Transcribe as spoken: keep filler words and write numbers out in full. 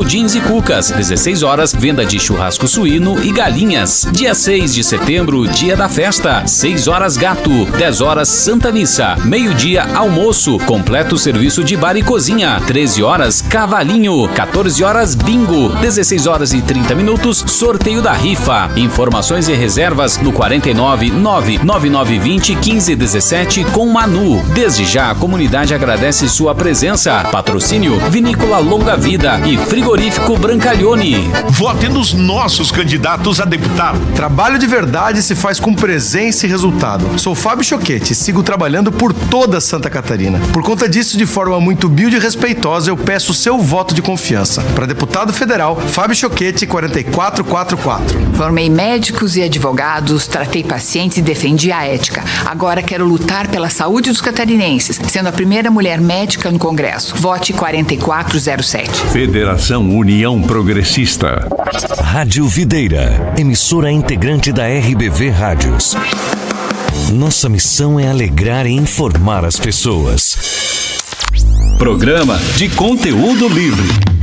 pudins e cucas. dezesseis horas, venda de churrasco suíno e galinhas. Dia seis de setembro, dia da festa. seis horas gato. dez horas Santa Missa. Meio-dia almoço. Completo serviço de bar e cozinha. treze horas cavalinho. quatorze horas bingo. dezesseis horas e trinta minutos sorteio da rifa. Informações e reservas no quarenta e nove, nove nove nove vinte, quinze dezessete com Manu. Desde já a comunidade agradece sua presença. Patrocínio Vinícola Longa Vida e Frigorífico Brancalione. Vote nos nossos candidatos a deputado. Trabalho de verdade se faz com presença e resultado. Sou Fábio Choquete e sigo trabalhando por toda Santa Catarina. Por conta disso, de forma muito humilde e respeitosa, eu peço o seu voto de confiança. Para deputado federal, Fábio Choquete, quarenta e quatro quarenta e quatro. Formei médicos e advogados, tratei pacientes e defendi a ética. Agora quero lutar pela saúde dos catarinenses, sendo a primeira mulher médica no Congresso. Vote quarenta e quatro zero sete. Federação União Progressista. Rádio Videira, emissora integrante da R B V Rádios. Nossa missão é alegrar e informar as pessoas. Programa de conteúdo livre.